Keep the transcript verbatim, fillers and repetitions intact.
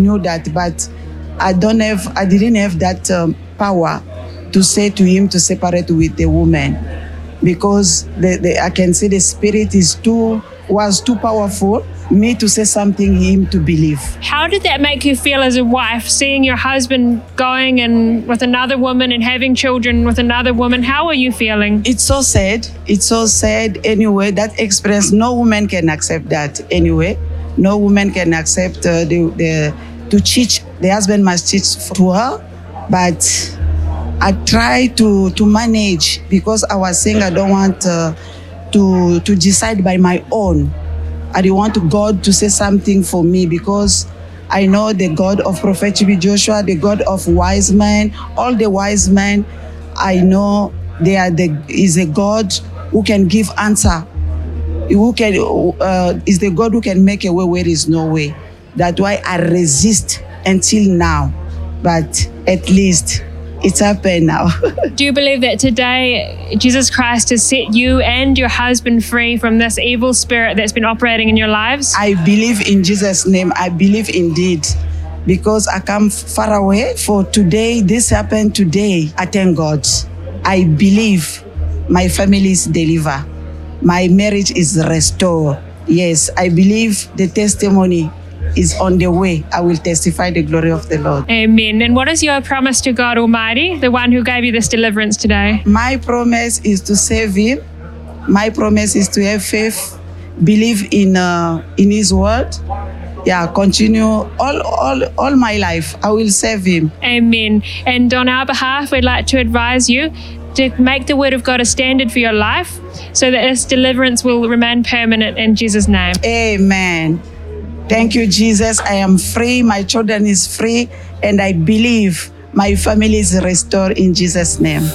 knew that, but I don't have, I didn't have that um, power to say to him to separate with the woman, because the, the, I can say the spirit is too was too powerful me to say something him to believe. How did that make you feel as a wife, seeing your husband going and with another woman and having children with another woman? How are you feeling? It's so sad. It's so sad anyway. That experience, no woman can accept that anyway. No woman can accept uh, the, the to cheat. The husband must cheat to her, but I try to, to manage, because I was saying I don't want uh, to, to decide by my own. I don't want God to say something for me, because I know the God of Prophet T B Joshua, the God of wise men, all the wise men, I know they are the is a God who can give answer. Who can uh, is the God who can make a way where there is no way. That's why I resist until now, but at least it's happened now. Do you believe that today Jesus Christ has set you and your husband free from this evil spirit that's been operating in your lives? I believe in Jesus' name. I believe indeed, because I come far away. For today, this happened today. I thank God. I believe my family is delivered. My marriage is restored. Yes, I believe the testimony is on the way. I will testify the glory of the Lord. Amen. And what is your promise to God Almighty, the one who gave you this deliverance today? My promise is to save him. My promise is to have faith, believe in uh, in his word. Yeah, continue all, all, all my life. I will save him. Amen. And on our behalf, we'd like to advise you to make the word of God a standard for your life, so that this deliverance will remain permanent in Jesus' name. Amen. Thank you, Jesus. I am free. My children is free. And I believe my family is restored in Jesus' name.